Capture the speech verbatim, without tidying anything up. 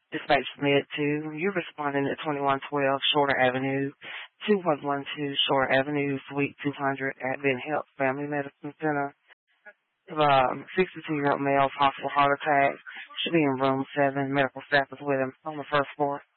Dispatch Med two, you're responding to twenty-one twelve Shorter Avenue, two one one two Shorter Avenue, Suite two hundred, Advent Health Family Medicine Center. Um, sixty-two-year-old male, possible heart attack, should be in room seven. Medical staff is with him on the first floor.